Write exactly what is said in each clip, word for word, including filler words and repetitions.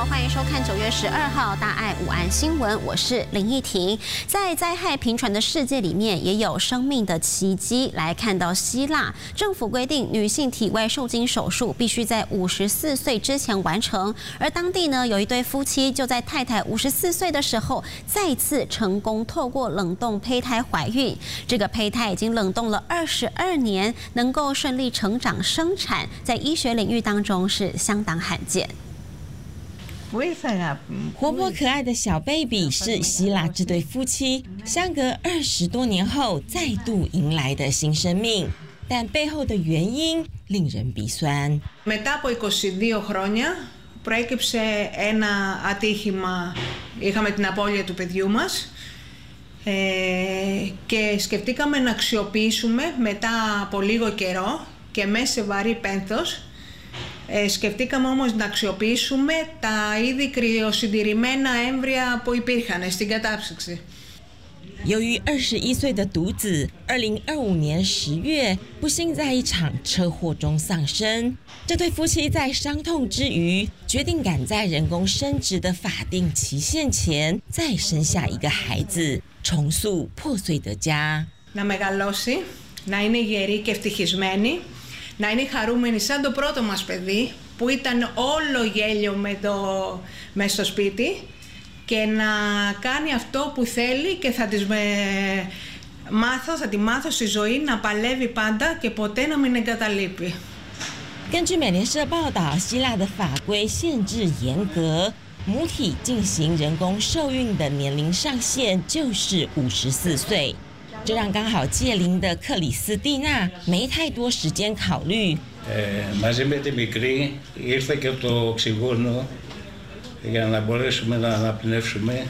好，欢迎收看九月十二号大爱午安新闻，我是林奕婷。在灾害频传的世界里面，也有生命的奇迹。来看到希腊政府规定，女性体外受精手术必须在五十四岁之前完成，而当地呢有一对夫妻就在太太五十四岁的时候，再次成功透过冷冻胚胎怀孕。这个胚胎已经冷冻了二十二年，能够顺利成长生产，在医学领域当中是相当罕见。 活泼可爱的小 baby 是希腊这对夫妻相隔二十多年后再度迎来的新生命，但背后的原因令人鼻酸。 Μετά από είκοσι δύο χρόνια προέκυψε ένα ατύχημα, είχαμε την απώλεια του παιδιού μας ε, και σκεφτήκαμε να αξιοποιήσουμε μετά από λίγο καιρό και μέσα σε βαρύ πένθος. Ε, σκεφτήκαμε όμως να αξιοποιήσουμε τα ήδη κρυοσυντηρημένα έμβρια που υπήρχαν στην κατάψυξη. 由于二十一岁的独子，二零二五年十月不幸在一场车祸中丧生。这对夫妻在伤痛之余，决定赶在人工生殖的法定期限前再生下一个孩子，重塑破碎的家。 Να μεγαλώσει, να είναι γερή και ευτυχισμένη. Να είναι χαρούμενοι σαν το πρώτο μας παιδί που ήταν όλο γέλιο με το, μες στο σπίτι και να κάνει αυτό που θέλει και θα της με, μάθω, θα τη μάθω στη ζωή να παλεύει πάντα και ποτέ να μην εγκαταλείπει. 根据美联社报道，希腊的法规限制严格，母体进行人工受孕的年龄上限就是五十四岁。这让刚好届龄的克里斯蒂娜没太多时间考虑。 Ε, μαζί με τη μικρή ήρθε και το οξυγόνο για να μπορέσουμε να αναπνεύσουμε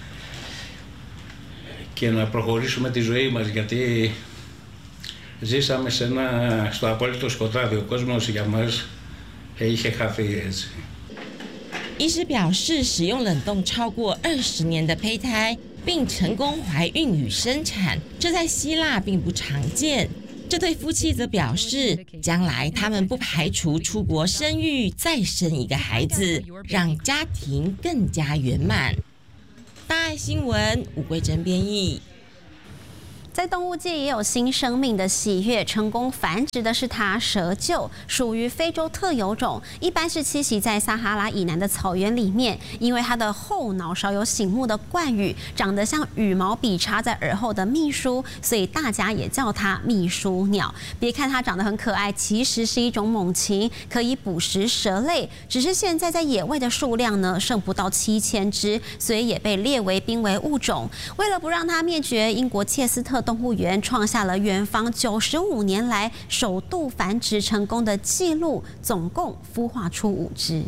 και να προχωρήσουμε τη ζωή μας, γιατί ζήσαμε σε ένα, στο απόλυτο σκοτάδι. Ο κόσμος για μας είχε χαθεί έτσι. 医师表示，使用冷冻超过二十年的胚胎并成功怀孕与生产，这在希腊并不常见。这对夫妻则表示，将来他们不排除出国生育，再生一个孩子，让家庭更加圆满。大爱新闻，吴桂珍编译。 在动物界也有新生命的喜悦，成功繁殖的是它蛇鹫，属于非洲特有种，一般是栖息在撒哈拉以南的草原里面。因为它的后脑勺有醒目的冠羽，长得像羽毛笔插在耳后的秘书，所以大家也叫它秘书鸟。别看它长得很可爱，其实是一种猛禽，可以捕食蛇类。只是现在在野外的数量呢，剩不到七千只，所以也被列为濒危物种。为了不让它灭绝，英国切斯特动物园创下了园方九十五年来首度繁殖成功的纪录，总共孵化出五只。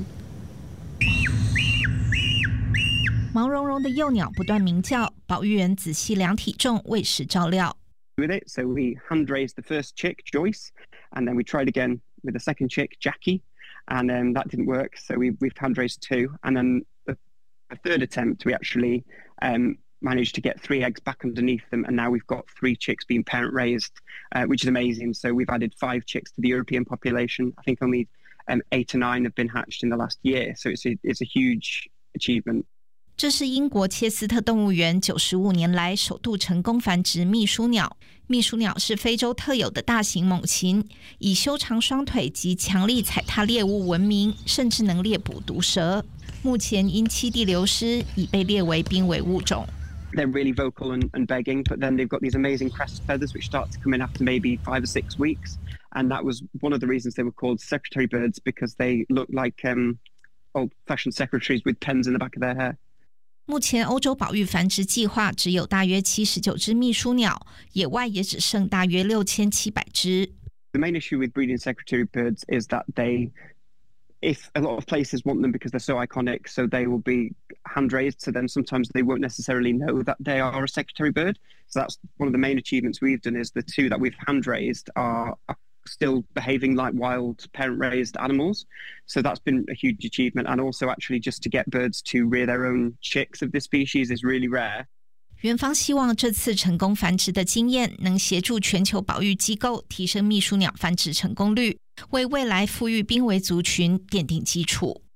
毛茸茸的幼鸟不断鸣叫，保育员仔细量体重，喂食照料。 With it, so we hand raised the first chick, Joyce, and then we tried again with the second chick, Jackie, and um, that didn't work. So we, we've hand raised two, and then the, the third attempt, we actually um, managed to get three eggs back underneath them, and now we've got three chicks being parent raised, uh, which is amazing. So we've added five chicks to the European population. I think only um, eight or nine have been hatched in the last year, so it's a, it's a huge achievement. 这是英国切斯特动物园九十五年来首度成功繁殖秘书鸟。秘书鸟是非洲特有的大型猛禽，以修长双腿及强力踩踏猎物闻名，甚至能猎捕毒蛇。目前因栖地流失，已被列为濒危物种。 They're really vocal and, and begging, but then they've got these amazing crest feathers which start to come in after maybe five or six weeks. And that was one of the reasons they were called secretary birds, because they look like um, old-fashioned secretaries with pens in the back of their hair. 目前欧洲保育繁殖计划只有大约七十九只秘书鸟，野外也只剩大约六千七百只。 The main issue with breeding secretary birds is that they, if a lot of places want them because they're so iconic, so they will be hand raised, so then sometimes they won't necessarily know that they are a secretary bird. So that's one of the main achievements we've done, is the two that we've hand raised are still behaving like wild parent-raised animals. So that's been a huge achievement. And also actually just to get birds to rear their own chicks of this species is really rare. 园方希望这次成功繁殖的经验能协助全球保育机构提升秘书鸟繁殖成功率，为未来富裕濒危族群奠定基础。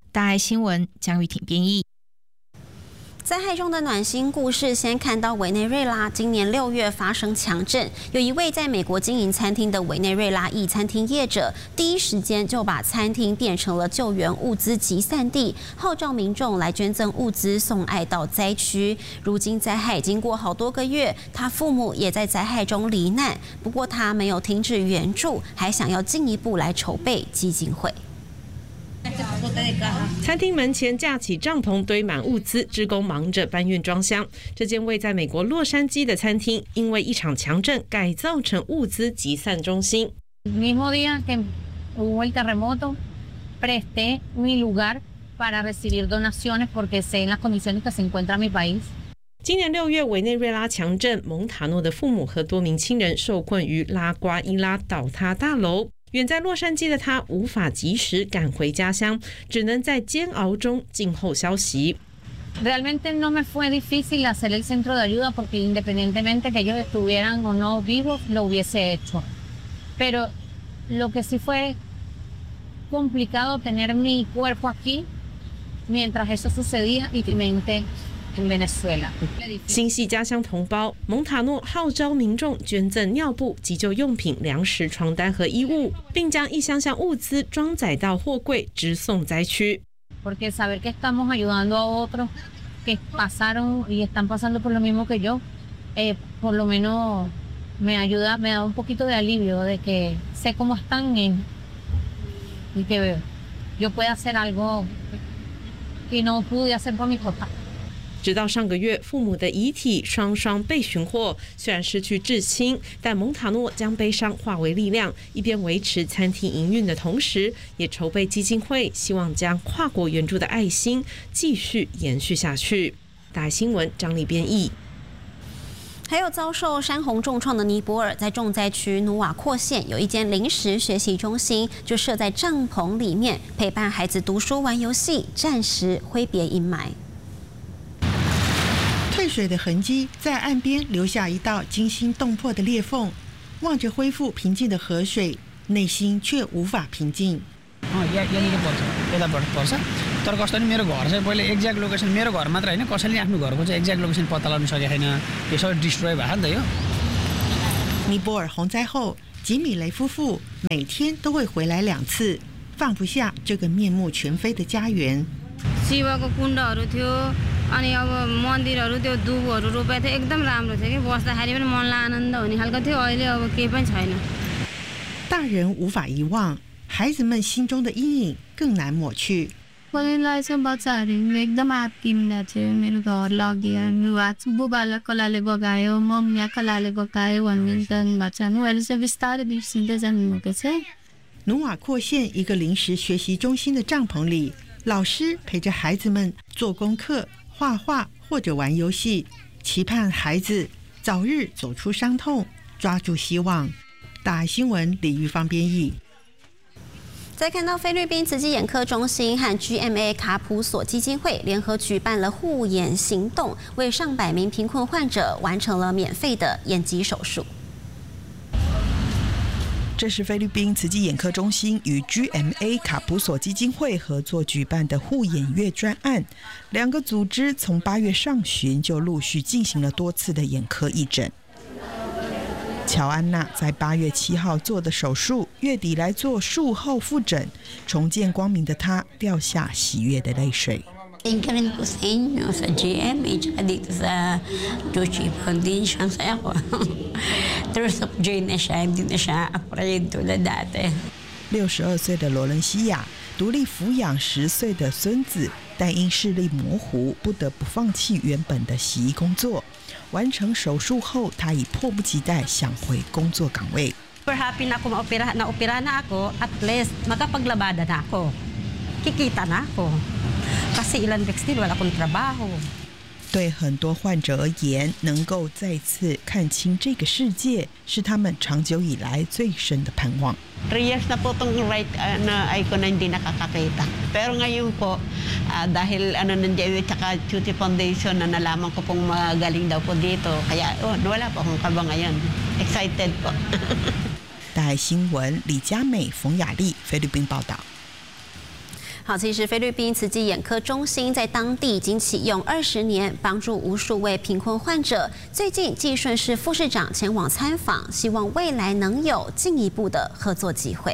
大爱新闻江玉婷编译。 灾害中的暖心故事，先看到委内瑞拉今年六月发生强震，有一位在美国经营餐厅的委内瑞拉裔餐厅业者，第一时间就把餐厅变成了救援物资集散地，号召民众来捐赠物资送爱到灾区。如今灾害已经过好多个月，他父母也在灾害中罹难，不过他没有停止援助，还想要进一步来筹备基金会。 餐厅门前架起帐篷，堆满物资，志工忙着搬运装箱。这间位在美国洛杉矶的餐厅，因为一场强震改造成物资集散中心。 mismo día que hubo el terremoto, presté mi lugar para recibir donaciones porque sé en las condiciones que se encuentra mi país. 今年六月，委内瑞拉强震，蒙塔诺的父母和多名亲人受困于拉瓜伊拉倒塌大楼。远在洛杉矶的他无法及时赶回家乡，只能在煎熬中静候消息。 Realmente no me fue difícil hacer el centro de ayuda porque independientemente que ellos estuvieran o no vivos, lo hubiese hecho. Pero lo que sí fue complicado tener mi cuerpo aquí mientras eso sucedía y mi mente en Venezuela. 心系家乡同胞，蒙塔诺号召民众捐赠尿布、急救用品、粮食、床单和衣物，并将一箱箱物资装载到货柜，直送灾区。 Porque saber que estamos ayudando a otros que pasaron y están pasando por lo mismo que yo, eh, por lo menos me ayuda, me da un poquito de alivio de que sé cómo están y, y que yo pueda hacer algo que no pude hacer por mi papá. 直到上个月，父母的遗体双双被寻获。虽然失去至亲，但蒙塔诺将悲伤化为力量，一边维持餐厅营运的同时，也筹备基金会，希望将跨国援助的爱心继续延续下去。大爱新闻张丽编译。 还有遭受山洪重创的尼泊尔，在重灾区努瓦阔县有一间临时学习中心，就设在帐篷里面，陪伴孩子读书、玩游戏，暂时挥别阴霾。 退水的痕迹在岸边留下一道惊心动魄的裂缝，望着恢复平静的河水，内心却无法平静。 तर कस्तो नि मेरो घर चाहिँ पहिले exact location मेरो घर मात्र हैन कसैले आफ्नो घरको चाहिँ एक्ज्याक्ट लोकेसन पत्ता लगाउन सकेको छैन यो सबै डिस्ट्रोय भयो नि त यो 尼泊尔洪灾后，吉米雷夫妇每天都会回来两次，放不下这个面目全非的家园。 शिवको कुण्डहरू थियो अनि अब मन्दिरहरू त्यो दुबोहरू रोपेको थियो एकदम राम्रो थियो कि बस्दाखेरि पनि मनलाई आनन्द हुने खालको थियो अहिले अब केही पनि छैन। 大人无法遗忘，孩子们心中的阴影更难抹去。 मलाई चाहिँ बच्चाहरू एकदम आत्तिँदा थियो मेरो घर लग्यो बुबालाई कसैले बगायो मम्मी कसैले बगायो भन्ने भन्छ उनीहरू चाहिँ बिस्तारै बिर्सिँदै जानुभएको छ। 努瓦阔县一个临时学习中心的帐篷里，老师陪着孩子们做功课、画画或者玩游戏，期盼孩子早日走出伤痛，抓住希望。大爱新闻李玉芳编译。 再看到菲律宾慈济眼科中心和 G M A 卡普索基金会联合举办了护眼行动，为上百名贫困患者完成了免费的眼疾手术。 这是菲律宾慈济眼科中心与 G M A 卡普索基金会合作举办的护眼月专案。两个组织从八月上旬就陆续进行了多次的眼科义诊。乔安娜在八月七号做的手术，月底来做术后复诊，重见光明的她掉下喜悦的泪水。 Ingkarin ko sa inyo sa G M A at dito sa Joshi Foundation sa ako. Terus join na siya, hindi na siya afraid tulad dati. 六十二岁的罗伦西亚独立抚养十岁的孙子，但因视力模糊，不得不放弃原本的洗衣工作。完成手术后，他已迫不及待想回工作岗位。 Super happy na ako maopera, naopera na ako, at least makapaglabada na ako. Kikita na ako. Kasi ilan weeks din wala akong trabaho. 对很多患者而言，能够再次看清这个世界，是他们长久以来最深的盼望。 Three years na po itong right uh, na eye ko na hindi nakakakita. Pero ngayon po, uh, dahil ano nandiyan at saka Chuti Foundation na nalaman ko pong magaling daw po dito, kaya oh, wala po akong kaba ngayon. Excited po. 大爱新闻李佳美、冯雅丽菲律宾报道。 好，其实菲律宾慈济眼科中心在当地已经启用二十年，帮助无数位贫困患者。最近，济顺市副市长前往参访，希望未来能有进一步的合作机会。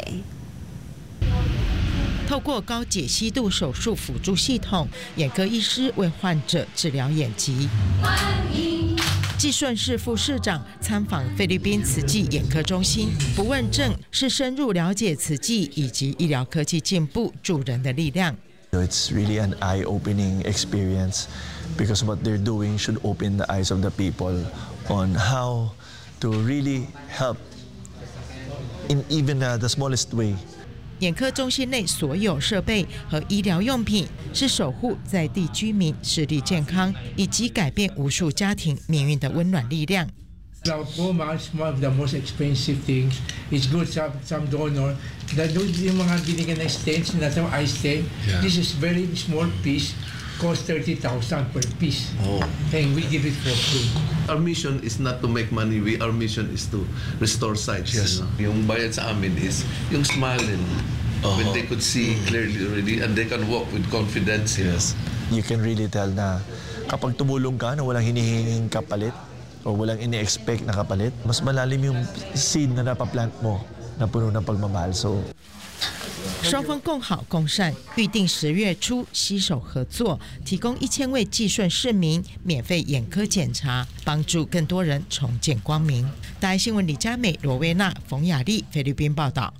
透过高解析度手术辅助系统，眼科医师为患者治疗眼疾。济顺市副市长参访菲律宾慈济眼科中心，不问症是深入了解慈济以及医疗科技进步助人的力量。 It's really an eye-opening experience because what they're doing should open the eyes of the people on how to really help in even uh, the smallest way. 眼科中心内所有设备和医疗用品是守护在地居民视力健康以及改变无数家庭命运的温暖力量。 Glaucoma is one of the most expensive things. It's good to have some donor. Yung mga binigyan na stents na sa eye stent, this is very small piece. Cost thirty thousand per piece. Oh. And we give it for free. Our mission is not to make money. We, our mission is to restore sight. Yes. You know? Yung bayad sa amin is yung smiling. Uh-huh. When they could see clearly already and they can walk with confidence. Yes. You can really tell na kapag tumulong ka na walang hinihinging kapalit o walang ini-expect na kapalit, mas malalim yung seed na napaplant mo na puno ng pagmamahal. So, 双方共好共善，预定十月初携手合作，提供一千位济顺市民免费眼科检查，帮助更多人重见光明。大爱新闻李佳美、罗威娜、冯雅丽，菲律宾报道。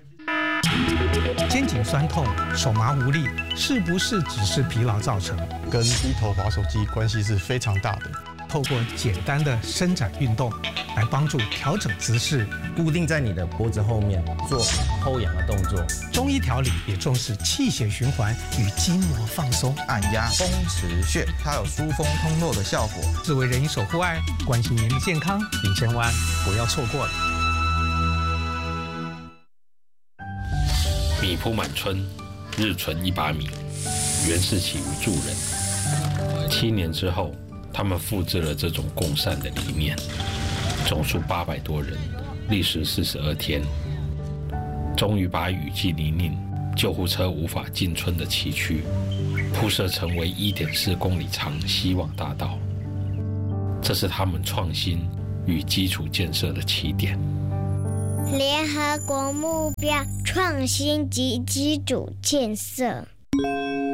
肩颈酸痛、手麻无力，是不是只是疲劳造成？ 跟低头滑手机关系是非常大的。 透过简单的伸展运动来帮助调整姿势， 固定在你的脖子后面做后仰的动作。 中医调理也重视气血循环与筋膜放松， 按压风池穴，它有疏风通络的效果。 是为人因守护爱，关心您的健康，您千万不要错过了。 米铺满村，日存一把米，原是起于助人。七年之后。 他们复制了这种共善的理念，总数八百多人，历时四十二天，终于把雨季泥泞、救护车无法进村的崎岖，铺设成为一点四公里长希望大道。这是他们创新与基础建设的起点。 联合国目标创新及基础建设。